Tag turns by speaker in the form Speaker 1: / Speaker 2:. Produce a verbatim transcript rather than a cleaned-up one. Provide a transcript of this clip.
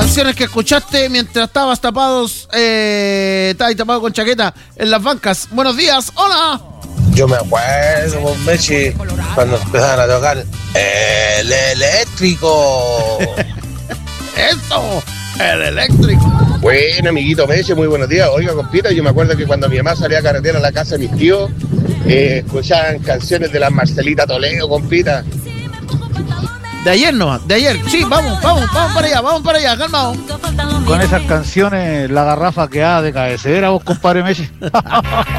Speaker 1: Canciones que escuchaste mientras estabas tapados, eh, estabas tapado con chaqueta en las bancas. Buenos días, hola.
Speaker 2: Yo me acuerdo, con Mechi, cuando empezaban a tocar el eléctrico.
Speaker 1: Eso, el eléctrico.
Speaker 2: Bueno, amiguito Mechi, muy buenos días. Oiga, compita, yo me acuerdo que cuando mi mamá salía a carretera a la casa de mis tíos, eh, escuchaban canciones de la Marcelita Toledo, compita.
Speaker 1: De ayer nomás, de ayer. Sí, vamos, vamos, vamos para allá, vamos para allá, calmado.
Speaker 3: Con esas canciones, la garrafa queda de cabecera, vos, compadre Mechi.